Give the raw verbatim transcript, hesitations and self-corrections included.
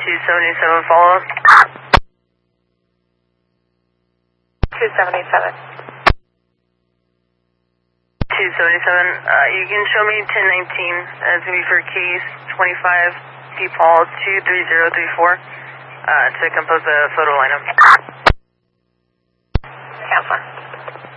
two seventy-seven follow up. two seventy-seven. two seventy-seven, uh, you can show me ten nineteen. Uh, it's going to be for case twenty-five, D Paul two three zero three four, uh, to compose the photo lineup.